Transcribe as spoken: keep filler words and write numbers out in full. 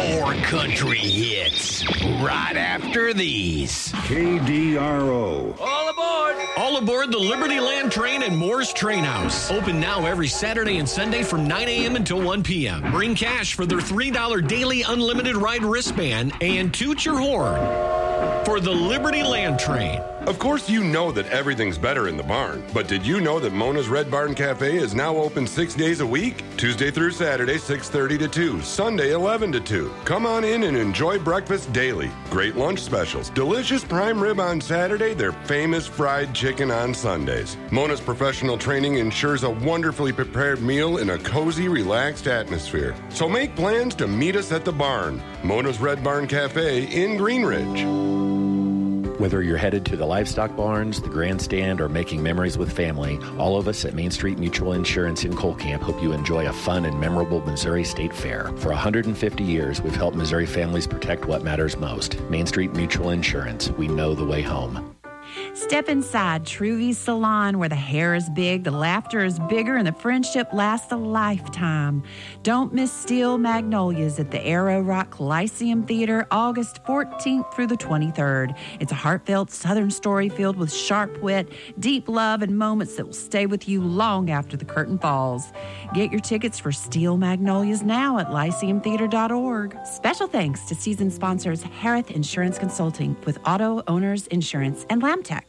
More country hits right after these. K D R O. All aboard! All aboard the Liberty Land Train and Moore's Train House. Open now every Saturday and Sunday from nine a.m. until one p.m. Bring cash for their three dollars daily unlimited ride wristband and toot your horn for the Liberty Land Train. Of course, you know that everything's better in the barn, but did you know that Mona's Red Barn Cafe is now open six days a week? Tuesday through Saturday, six thirty to two, Sunday, eleven to two. Come on in and enjoy breakfast daily. Great lunch specials, delicious prime rib on Saturday, their famous fried chicken on Sundays. Mona's professional training ensures a wonderfully prepared meal in a cozy, relaxed atmosphere. So make plans to meet us at the barn. Mona's Red Barn Cafe in Green Ridge. Whether you're headed to the livestock barns, the grandstand, or making memories with family, all of us at Main Street Mutual Insurance in Cole Camp hope you enjoy a fun and memorable Missouri State Fair. For one hundred fifty years, we've helped Missouri families protect what matters most. Main Street Mutual Insurance. We know the way home. Step inside Truvy's Salon, where the hair is big, the laughter is bigger, and the friendship lasts a lifetime. Don't miss Steel Magnolias at the Arrow Rock Lyceum Theater, August fourteenth through the twenty-third. It's a heartfelt Southern story filled with sharp wit, deep love, and moments that will stay with you long after the curtain falls. Get your tickets for Steel Magnolias now at lyceum theater dot org. Special thanks to season sponsors Harith Insurance Consulting with Auto Owners Insurance and Lamtech.